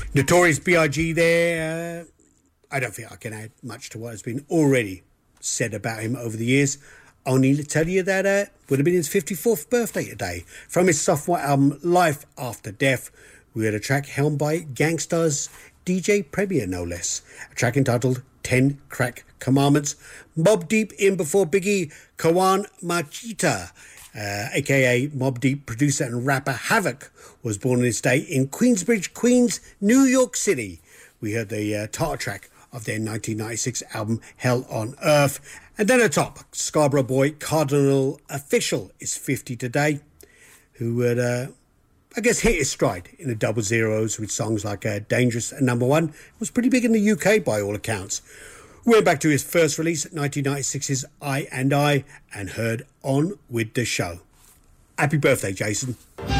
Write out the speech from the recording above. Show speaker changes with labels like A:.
A: Notorious B.I.G. there. I don't think I can add much to what has been already said about him over the years. Only to tell you that would have been his 54th birthday today. From his sophomore album Life After Death, we had a track helmed by Gangstar's DJ Premier, no less. A track entitled 10 Crack Commandments. Mobb Deep in before Biggie, Kawan Machita, a.k.a. Mobb Deep producer and rapper Havoc, was born on this day in Queensbridge, Queens, New York City. We heard the title track of their 1996 album Hell on Earth. And then atop, Scarborough boy Cardinal Official is 50 today, who would, I guess, hit his stride in the double zeros with songs like Dangerous and Number One. Was pretty big in the UK by all accounts. Went back to his first release, 1996's I and heard On With The Show. Happy birthday, Jason.